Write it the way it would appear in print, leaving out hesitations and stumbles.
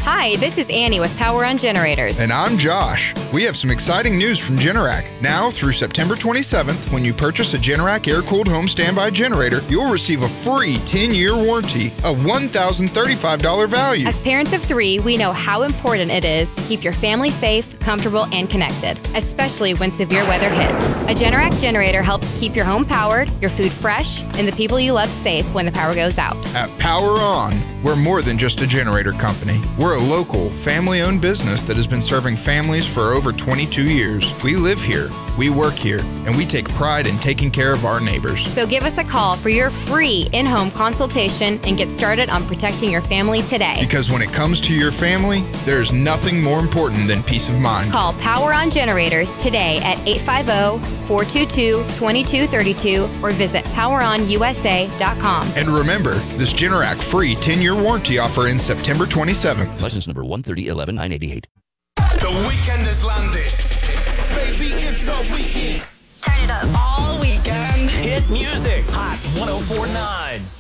Hi, this is Annie with Power On Generators. And I'm Josh. We have some exciting news from Generac. Now through September 27th, when you purchase a Generac air-cooled home standby generator, you'll receive a free 10-year warranty, a $1,035 value. As parents of 3, we know how important it is to keep your family safe, comfortable, and connected, especially when severe weather hits. A Generac generator helps keep your home powered, your food fresh, and the people you love safe when the power goes out. At Power On, we're more than just a generator company. We're a local, family-owned business that has been serving families for over 22 years. We live here, we work here, and we take pride in taking care of our neighbors. So give us a call for your free in-home consultation and get started on protecting your family today. Because when it comes to your family, there's nothing more important than peace of mind. Call Power On Generators today at 850-422-2232 or visit poweronusa.com. And remember, this Generac free 10-year warranty offer ends September 27th. License number 130-11988. The weekend has landed. Baby, it's the weekend. Turn it up all weekend. Hit music. Hot 104.9.